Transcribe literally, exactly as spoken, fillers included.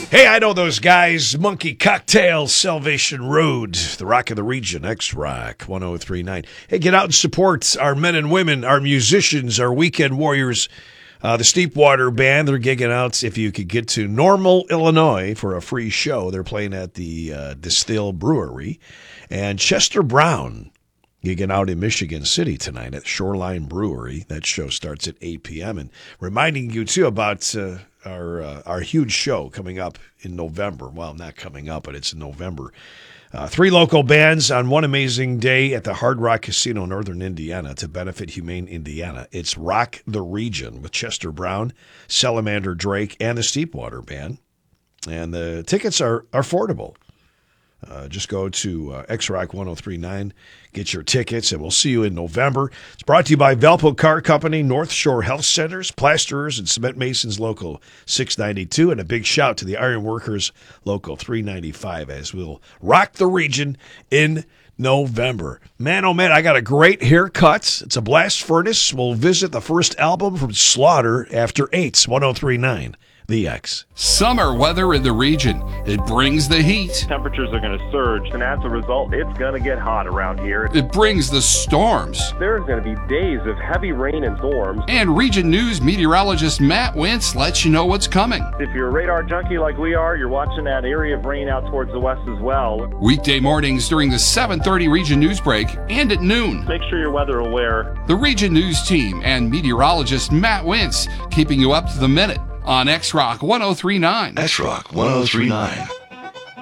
Hey, I know those guys. Monkey Cocktail, Salvation Road, the Rock of the Region, X-Rock, one oh three point nine. Hey, get out and support our men and women, our musicians, our weekend warriors, uh, the Steepwater Band. They're gigging out if you could get to Normal, Illinois for a free show. They're playing at the uh, Distill Brewery. And Chester Brown gigging out in Michigan City tonight at Shoreline Brewery. That show starts at eight p.m. And reminding you, too, about uh, our uh, our huge show coming up in November. Well, not coming up, but it's in November. Uh, three local bands on one amazing day at the Hard Rock Casino, Northern Indiana, to benefit Humane Indiana. It's Rock the Region with Chester Brown, Salamander Drake, and the Steepwater Band. And the tickets are, are affordable. Uh, just go to uh, X Rock one oh three point nine, get your tickets, and we'll see you in November. It's brought to you by Valpo Car Company, North Shore Health Centers, Plasterers, and Cement Masons Local six ninety-two, and a big shout to the Iron Workers Local three ninety-five as we'll rock the region in November. Man, oh man, I got a great haircut. It's a blast furnace. We'll visit the first album from Slaughter after eight, one oh three point nine. The X. Summer weather in the region. It brings the heat. Temperatures are going to surge, and as a result, it's going to get hot around here. It brings the storms. There's going to be days of heavy rain and storms. And Region News meteorologist Matt Wentz lets you know what's coming. If you're a radar junkie like we are, you're watching that area of rain out towards the west as well. Weekday mornings during the seven thirty Region News break and at noon. Make sure you're weather aware. The Region News team and meteorologist Matt Wentz keeping you up to the minute on X Rock one oh three point nine. X Rock one oh three point nine.